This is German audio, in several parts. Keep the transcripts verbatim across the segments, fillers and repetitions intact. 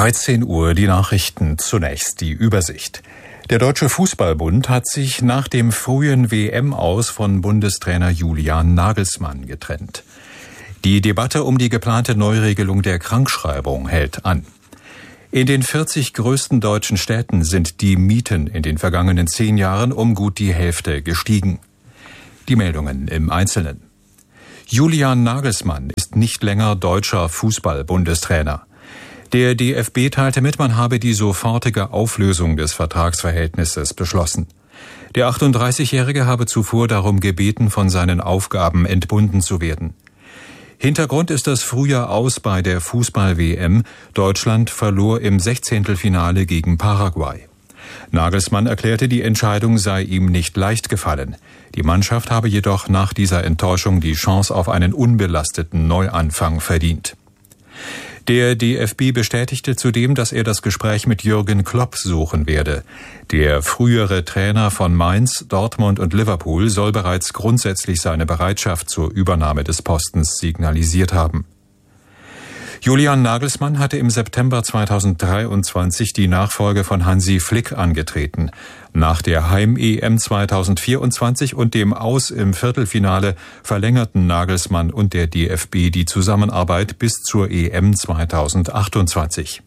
dreizehn Uhr die Nachrichten. Zunächst die Übersicht. Der Deutsche Fußballbund hat sich nach dem frühen W M-Aus von Bundestrainer Julian Nagelsmann getrennt. Die Debatte um die geplante Neuregelung der Krankschreibung hält an. In den vierzig größten deutschen Städten sind die Mieten in den vergangenen zehn Jahren um gut die Hälfte gestiegen. Die Meldungen im Einzelnen. Julian Nagelsmann ist nicht länger deutscher Fußball-Bundestrainer. Der D F B teilte mit, man habe die sofortige Auflösung des Vertragsverhältnisses beschlossen. Der achtunddreißigjährige habe zuvor darum gebeten, von seinen Aufgaben entbunden zu werden. Hintergrund ist das frühe Aus bei der Fußball-W M. Deutschland verlor im Sechzehntelfinale gegen Paraguay. Nagelsmann erklärte, die Entscheidung sei ihm nicht leicht gefallen. Die Mannschaft habe jedoch nach dieser Enttäuschung die Chance auf einen unbelasteten Neuanfang verdient. Der D F B bestätigte zudem, dass er das Gespräch mit Jürgen Klopp suchen werde. Der frühere Trainer von Mainz, Dortmund und Liverpool soll bereits grundsätzlich seine Bereitschaft zur Übernahme des Postens signalisiert haben. Julian Nagelsmann hatte im September zweitausenddreiundzwanzig die Nachfolge von Hansi Flick angetreten. Nach der Heim-E M zweitausendvierundzwanzig und dem Aus im Viertelfinale verlängerten Nagelsmann und der D F B die Zusammenarbeit bis zur E M zweitausendachtundzwanzig.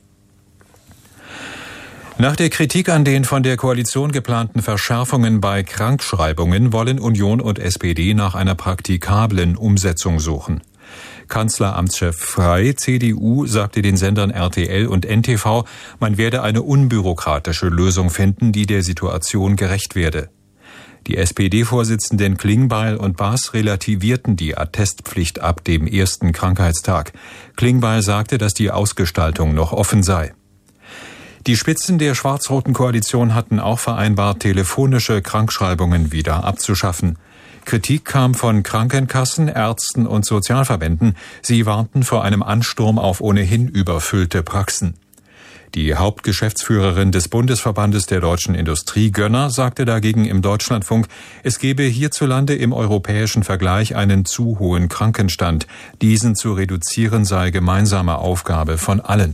Nach der Kritik an den von der Koalition geplanten Verschärfungen bei Krankschreibungen wollen Union und S P D nach einer praktikablen Umsetzung suchen. Kanzleramtschef Frey, C D U, sagte den Sendern R T L und N T V, man werde eine unbürokratische Lösung finden, die der Situation gerecht werde. Die S P D-Vorsitzenden Klingbeil und Baas relativierten die Attestpflicht ab dem ersten Krankheitstag. Klingbeil sagte, dass die Ausgestaltung noch offen sei. Die Spitzen der schwarz-roten Koalition hatten auch vereinbart, telefonische Krankschreibungen wieder abzuschaffen. Kritik kam von Krankenkassen, Ärzten und Sozialverbänden. Sie warnten vor einem Ansturm auf ohnehin überfüllte Praxen. Die Hauptgeschäftsführerin des Bundesverbandes der deutschen Industrie, Gönner, sagte dagegen im Deutschlandfunk, es gebe hierzulande im europäischen Vergleich einen zu hohen Krankenstand. Diesen zu reduzieren sei gemeinsame Aufgabe von allen.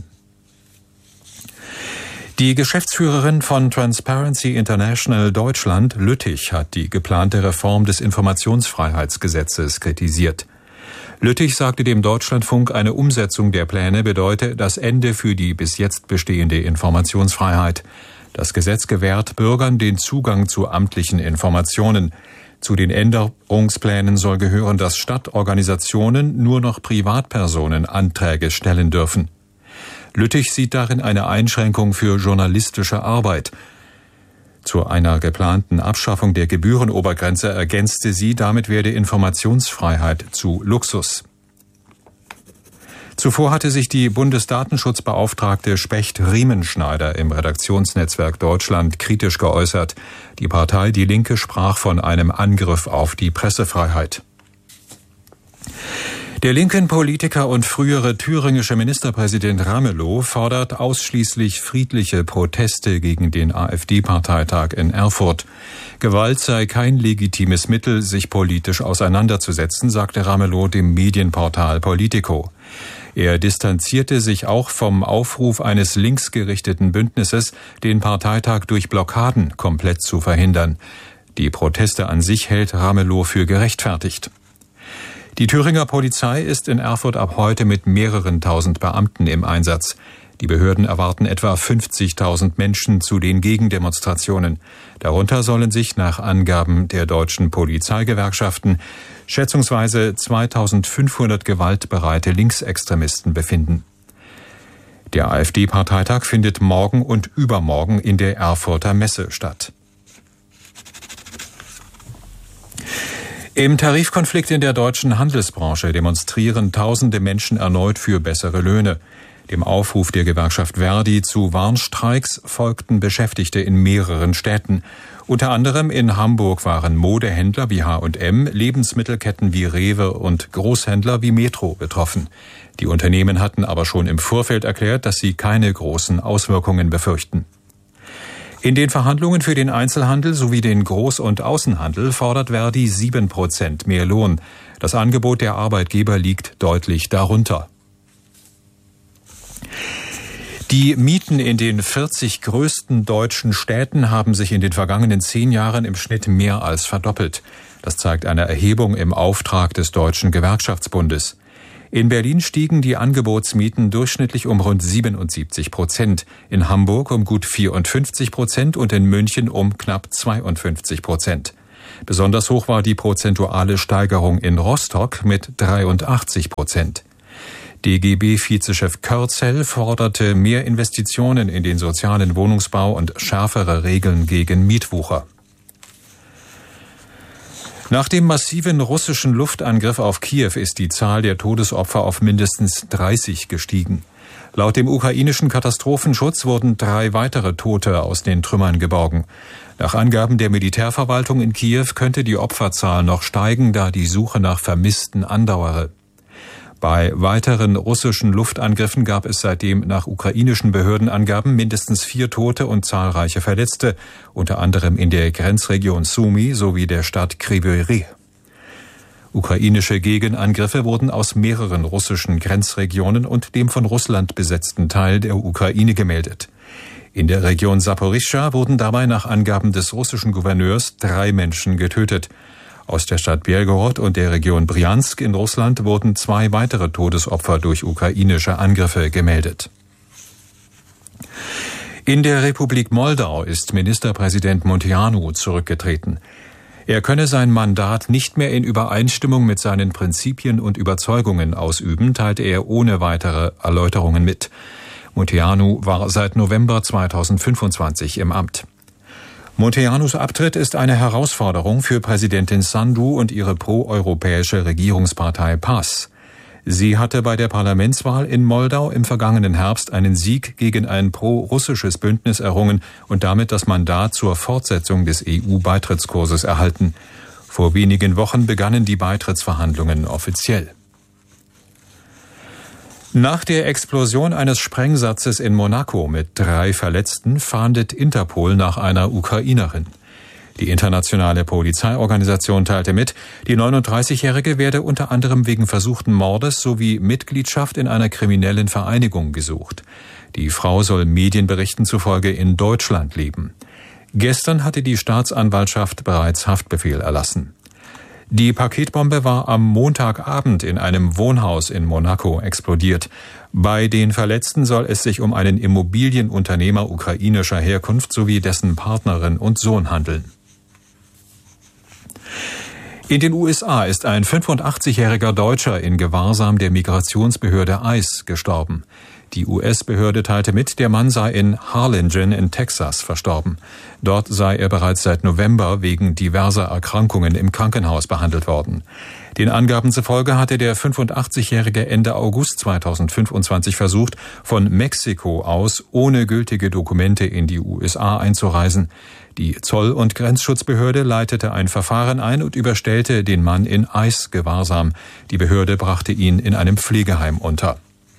Die Geschäftsführerin von Transparency International Deutschland, Lüttich, hat die geplante Reform des Informationsfreiheitsgesetzes kritisiert. Lüttich sagte dem Deutschlandfunk, eine Umsetzung der Pläne bedeute das Ende für die bis jetzt bestehende Informationsfreiheit. Das Gesetz gewährt Bürgern den Zugang zu amtlichen Informationen. Zu den Änderungsplänen soll gehören, dass Stadtorganisationen nur noch Privatpersonen Anträge stellen dürfen. Lüttich sieht darin eine Einschränkung für journalistische Arbeit. Zu einer geplanten Abschaffung der Gebührenobergrenze ergänzte sie, damit werde Informationsfreiheit zu Luxus. Zuvor hatte sich die Bundesdatenschutzbeauftragte Specht-Riemenschneider im Redaktionsnetzwerk Deutschland kritisch geäußert. Die Partei Die Linke sprach von einem Angriff auf die Pressefreiheit. Der linken Politiker und frühere thüringische Ministerpräsident Ramelow fordert ausschließlich friedliche Proteste gegen den AfD-Parteitag in Erfurt. Gewalt sei kein legitimes Mittel, sich politisch auseinanderzusetzen, sagte Ramelow dem Medienportal Politico. Er distanzierte sich auch vom Aufruf eines linksgerichteten Bündnisses, den Parteitag durch Blockaden komplett zu verhindern. Die Proteste an sich hält Ramelow für gerechtfertigt. Die Thüringer Polizei ist in Erfurt ab heute mit mehreren tausend Beamten im Einsatz. Die Behörden erwarten etwa fünfzigtausend Menschen zu den Gegendemonstrationen. Darunter sollen sich nach Angaben der deutschen Polizeigewerkschaften schätzungsweise zweitausendfünfhundert gewaltbereite Linksextremisten befinden. Der AfD-Parteitag findet morgen und übermorgen in der Erfurter Messe statt. Im Tarifkonflikt in der deutschen Handelsbranche demonstrieren tausende Menschen erneut für bessere Löhne. Dem Aufruf der Gewerkschaft Verdi zu Warnstreiks folgten Beschäftigte in mehreren Städten. Unter anderem in Hamburg waren Modehändler wie H und M, Lebensmittelketten wie Rewe und Großhändler wie Metro betroffen. Die Unternehmen hatten aber schon im Vorfeld erklärt, dass sie keine großen Auswirkungen befürchten. In den Verhandlungen für den Einzelhandel sowie den Groß- und Außenhandel fordert Verdi sieben Prozent mehr Lohn. Das Angebot der Arbeitgeber liegt deutlich darunter. Die Mieten in den vierzig größten deutschen Städten haben sich in den vergangenen zehn Jahren im Schnitt mehr als verdoppelt. Das zeigt eine Erhebung im Auftrag des Deutschen Gewerkschaftsbundes. In Berlin stiegen die Angebotsmieten durchschnittlich um rund siebenundsiebzig Prozent, in Hamburg um gut vierundfünfzig Prozent und in München um knapp zweiundfünfzig Prozent. Besonders hoch war die prozentuale Steigerung in Rostock mit dreiundachtzig Prozent. D G B-Vizechef Körzel forderte mehr Investitionen in den sozialen Wohnungsbau und schärfere Regeln gegen Mietwucher. Nach dem massiven russischen Luftangriff auf Kiew ist die Zahl der Todesopfer auf mindestens dreißig gestiegen. Laut dem ukrainischen Katastrophenschutz wurden drei weitere Tote aus den Trümmern geborgen. Nach Angaben der Militärverwaltung in Kiew könnte die Opferzahl noch steigen, da die Suche nach Vermissten andauere. Bei weiteren russischen Luftangriffen gab es seitdem nach ukrainischen Behördenangaben mindestens vier Tote und zahlreiche Verletzte, unter anderem in der Grenzregion Sumy sowie der Stadt Kryvyi Rih. Ukrainische Gegenangriffe wurden aus mehreren russischen Grenzregionen und dem von Russland besetzten Teil der Ukraine gemeldet. In der Region Saporischschja wurden dabei nach Angaben des russischen Gouverneurs drei Menschen getötet. Aus der Stadt Belgorod und der Region Bryansk in Russland wurden zwei weitere Todesopfer durch ukrainische Angriffe gemeldet. In der Republik Moldau ist Ministerpräsident Munteanu zurückgetreten. Er könne sein Mandat nicht mehr in Übereinstimmung mit seinen Prinzipien und Überzeugungen ausüben, teilte er ohne weitere Erläuterungen mit. Munteanu war seit November zweitausendfünfundzwanzig im Amt. Munteanus Abtritt ist eine Herausforderung für Präsidentin Sandu und ihre proeuropäische Regierungspartei P A S. Sie hatte bei der Parlamentswahl in Moldau im vergangenen Herbst einen Sieg gegen ein pro-russisches Bündnis errungen und damit das Mandat zur Fortsetzung des E U-Beitrittskurses erhalten. Vor wenigen Wochen begannen die Beitrittsverhandlungen offiziell. Nach der Explosion eines Sprengsatzes in Monaco mit drei Verletzten fahndet Interpol nach einer Ukrainerin. Die internationale Polizeiorganisation teilte mit, die neununddreißigjährige werde unter anderem wegen versuchten Mordes sowie Mitgliedschaft in einer kriminellen Vereinigung gesucht. Die Frau soll Medienberichten zufolge in Deutschland leben. Gestern hatte die Staatsanwaltschaft bereits Haftbefehl erlassen. Die Paketbombe war am Montagabend in einem Wohnhaus in Monaco explodiert. Bei den Verletzten soll es sich um einen Immobilienunternehmer ukrainischer Herkunft sowie dessen Partnerin und Sohn handeln. In den U S A ist ein fünfundachtzigjähriger Deutscher in Gewahrsam der Migrationsbehörde ICE gestorben. Die U S-Behörde teilte mit, der Mann sei in Harlingen in Texas verstorben. Dort sei er bereits seit November wegen diverser Erkrankungen im Krankenhaus behandelt worden. Den Angaben zufolge hatte der fünfundachtzigjährige Ende August zweitausendfünfundzwanzig versucht, von Mexiko aus ohne gültige Dokumente in die U S A einzureisen. Die Zoll- und Grenzschutzbehörde leitete ein Verfahren ein und überstellte den Mann in ICE-Gewahrsam. Die Behörde brachte ihn in einem Pflegeheim unter.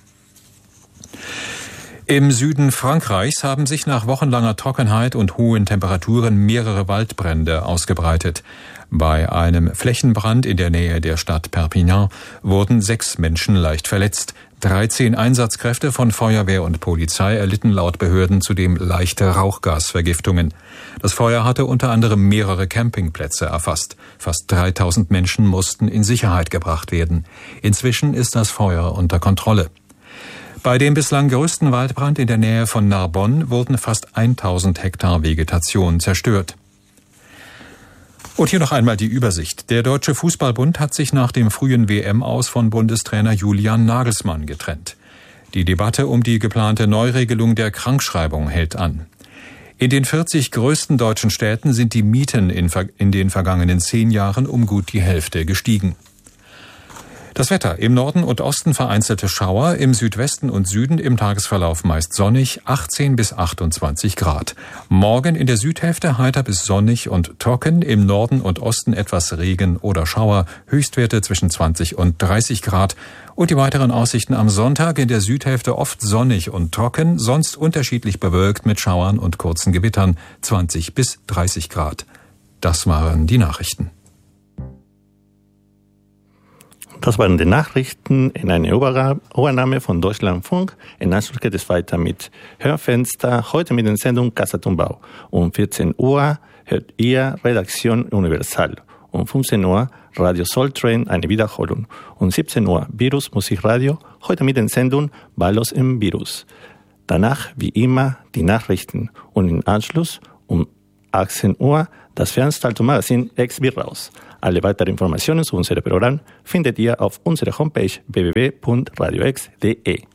Im Süden Frankreichs haben sich nach wochenlanger Trockenheit und hohen Temperaturen mehrere Waldbrände ausgebreitet. Bei einem Flächenbrand in der Nähe der Stadt Perpignan wurden sechs Menschen leicht verletzt. dreizehn Einsatzkräfte von Feuerwehr und Polizei erlitten laut Behörden zudem leichte Rauchgasvergiftungen. Das Feuer hatte unter anderem mehrere Campingplätze erfasst. Fast dreitausend Menschen mussten in Sicherheit gebracht werden. Inzwischen ist das Feuer unter Kontrolle. Bei dem bislang größten Waldbrand in der Nähe von Narbonne wurden fast tausend Hektar Vegetation zerstört. Und hier noch einmal die Übersicht. Der Deutsche Fußballbund hat sich nach dem frühen W M-Aus von Bundestrainer Julian Nagelsmann getrennt. Die Debatte um die geplante Neuregelung der Krankschreibung hält an. In den vierzig größten deutschen Städten sind die Mieten in, in den vergangenen zehn Jahren um gut die Hälfte gestiegen. Das Wetter: im Norden und Osten vereinzelte Schauer, im Südwesten und Süden im Tagesverlauf meist sonnig, achtzehn bis achtundzwanzig Grad. Morgen in der Südhälfte heiter bis sonnig und trocken, im Norden und Osten etwas Regen oder Schauer, Höchstwerte zwischen zwanzig und dreißig Grad. Und die weiteren Aussichten am Sonntag: in der Südhälfte oft sonnig und trocken, sonst unterschiedlich bewölkt mit Schauern und kurzen Gewittern, zwanzig bis dreißig Grad. Das waren die Nachrichten. Das waren die Nachrichten in einer Übernahme von Deutschlandfunk. In Anschluss geht es weiter mit Hörfenster, heute mit der Sendung Casa Tumbao. Um vierzehn Uhr hört ihr Redaktion Universal. Um fünfzehn Uhr Radio Soul Train, eine Wiederholung. Um siebzehn Uhr Virus Musikradio, heute mit der Sendung Ballos im Virus. Danach, wie immer, die Nachrichten und im Anschluss um achtzehn Uhr das Veranstaltungsmagazin Ex Virraus. Alle weiteren Informationen zu unserem Programm findet ihr auf unserer Homepage w w w punkt radio ex punkt d e.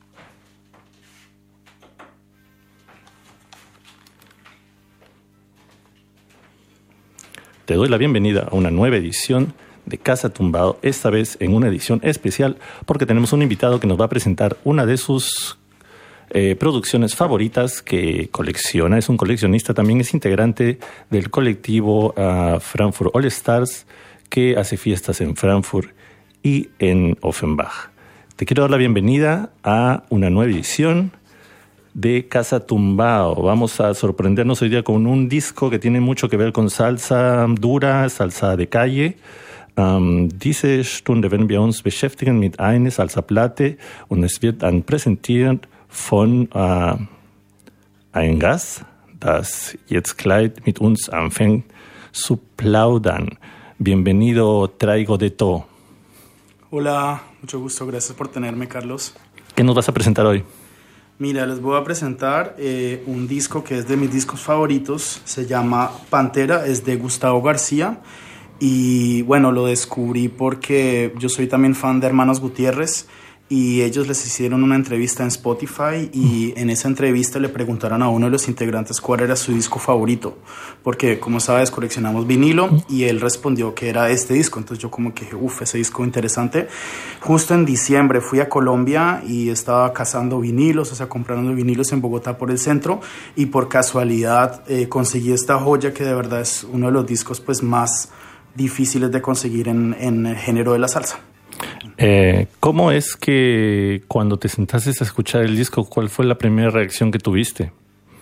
Te doy la bienvenida a una nueva edición de Casa Tumbao, esta vez en una edición especial porque tenemos un invitado que nos va a presentar una de sus Eh, producciones favoritas que colecciona. Es un coleccionista, también es integrante del colectivo uh, Frankfurt All Stars, que hace fiestas en Frankfurt y en Offenbach. Te quiero dar la bienvenida a una nueva edición de Casa Tumbao. Vamos a sorprendernos hoy día con un disco que tiene mucho que ver con salsa dura, salsa de calle. Um, diese Stunde werden wir uns beschäftigen mit einer Salsa-Platte und es wird dann präsentiert von äh, einem Gast, das jetzt gleich mit uns anfängt zu plaudern. Bienvenido, Traigo de To. Hola, mucho gusto, gracias por tenerme, Carlos. ¿Qué nos vas a presentar hoy? Mira, les voy a presentar eh, un disco que es de mis discos favoritos, se llama Pantera, es de Gustavo García. Y bueno, lo descubrí porque yo soy también fan de Hermanos Gutiérrez y ellos les hicieron una entrevista en Spotify y en esa entrevista le preguntaron a uno de los integrantes cuál era su disco favorito, porque como sabes coleccionamos vinilo y él respondió que era este disco. Entonces yo como que dije, uff, ese disco interesante. Justo en diciembre fui a Colombia y estaba cazando vinilos, o sea, comprando vinilos en Bogotá por el centro y por casualidad eh, conseguí esta joya que de verdad es uno de los discos pues más difíciles de conseguir en, en el género de la salsa. Eh, ¿Cómo es que cuando te sentaste a escuchar el disco, cuál fue la primera reacción que tuviste?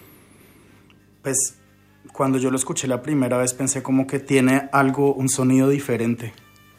Pues cuando yo lo escuché la primera vez pensé como que tiene algo, un sonido diferente.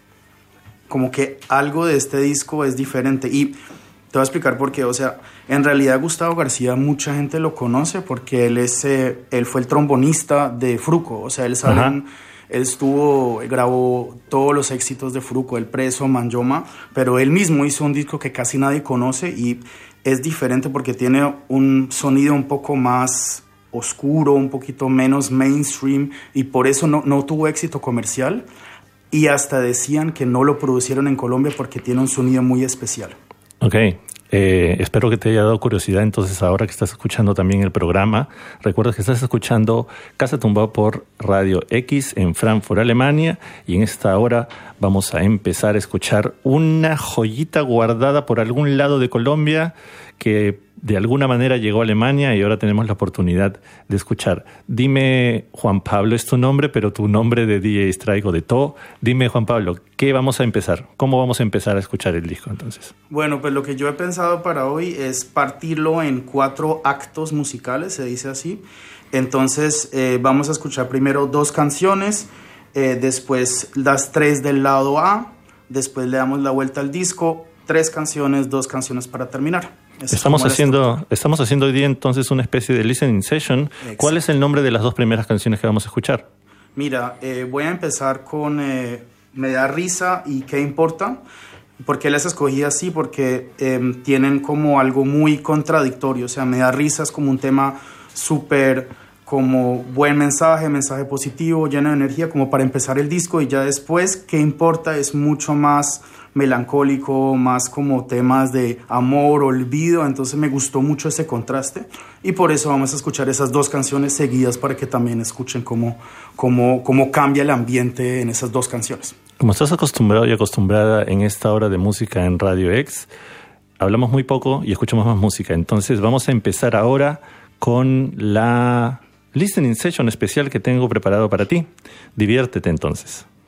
Como que algo de este disco es diferente. Y te voy a explicar por qué. O sea, en realidad Gustavo García mucha gente lo conoce porque él, es, eh, él fue el trombonista de Fruco. O sea, él sale en... Él estuvo, grabó todos los éxitos de Fruco, El Preso, Manyoma, pero él mismo hizo un disco que casi nadie conoce y es diferente porque tiene un sonido un poco más oscuro, un poquito menos mainstream y por eso no, no tuvo éxito comercial y hasta decían que no lo producieron en Colombia porque tiene un sonido muy especial. Ok. Eh, espero que te haya dado curiosidad entonces ahora que estás escuchando también el programa. Recuerda que estás escuchando Casa Tumbao por Radio X en Frankfurt, Alemania, y en esta hora vamos a empezar a escuchar una joyita guardada por algún lado de Colombia que de alguna manera llegó a Alemania y ahora tenemos la oportunidad de escuchar. Dime, Juan Pablo, es tu nombre, pero tu nombre de D J es Traigo de To. Dime, Juan Pablo, ¿qué vamos a empezar? ¿Cómo vamos a empezar a escuchar el disco entonces? Bueno, pues lo que yo he pensado para hoy es partirlo en cuatro actos musicales, se dice así. Entonces eh, vamos a escuchar primero dos canciones, eh, después las tres del lado A, después le damos la vuelta al disco, tres canciones, dos canciones para terminar. Estamos haciendo, estamos haciendo hoy día entonces una especie de listening session. Exacto. ¿Cuál es el nombre de las dos primeras canciones que vamos a escuchar? Mira, eh, voy a empezar con eh, Me da risa y ¿Qué importa? ¿Por qué las escogí así? Porque eh, tienen como algo muy contradictorio. O sea, Me da risa es como un tema súper como buen mensaje, mensaje positivo, lleno de energía, como para empezar el disco, y ya después ¿Qué importa? Es mucho más melancólico, más como temas de amor, olvido. Entonces me gustó mucho ese contraste y por eso vamos a escuchar esas dos canciones seguidas para que también escuchen cómo, cómo, cómo cambia el ambiente en esas dos canciones. Como estás acostumbrado y acostumbrada en esta hora de música en Radio X, hablamos muy poco y escuchamos más música. Entonces vamos a empezar ahora con la listening session especial que tengo preparado para ti. Diviértete entonces.